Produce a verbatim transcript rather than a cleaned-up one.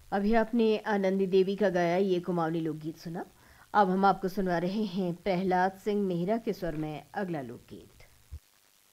अभी आपने आनंदी देवी का गाया ये कुमाऊनी लोकगीत सुना। अब हम आपको सुनवा रहे हैं प्रहलाद सिंह नेहरा के स्वर में अगला लोकगीत।